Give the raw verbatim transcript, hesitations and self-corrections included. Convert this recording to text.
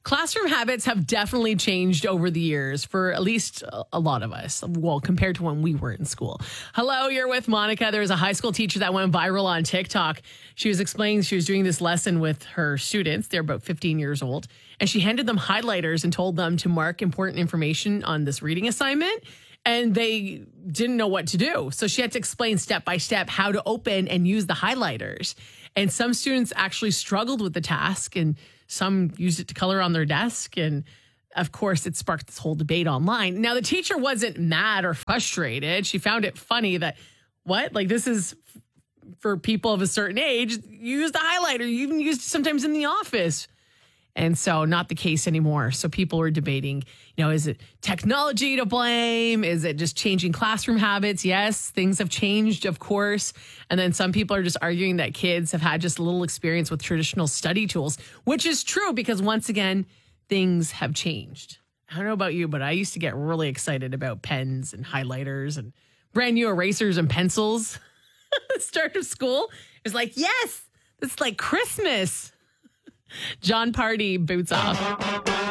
Classroom habits have definitely changed over the years for at least a lot of us. Well, compared to when we were in school. Hello, you're with Monica. There's a high school teacher that went viral on TikTok. She was explaining she was doing this lesson with her students. They're about fifteen years old. And she handed them highlighters and told them to mark important information on this reading assignment. And they didn't know what to do. So she had to explain step by step how to open and use the highlighters. And some students actually struggled with the task, and some used it to color on their desk. And of course, it sparked this whole debate online. Now, the teacher wasn't mad or frustrated. She found it funny that, what? Like, this is for people of a certain age. You use the highlighter. You even used it sometimes in the office. And so not the case anymore. So people were debating, you know, is it technology to blame? Is it just changing classroom habits? Yes, things have changed, of course. And then some people are just arguing that kids have had just a little experience with traditional study tools, which is true because once again, things have changed. I don't know about you, but I used to get really excited about pens and highlighters and brand new erasers and pencils at the start of school. It was like, yes, it's like Christmas. John Party, Boots Off.